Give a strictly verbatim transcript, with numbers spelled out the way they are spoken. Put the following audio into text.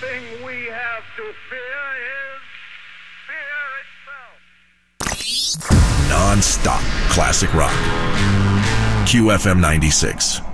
thing we have to fear is fear itself. Non-stop classic rock. Q F M ninety-six.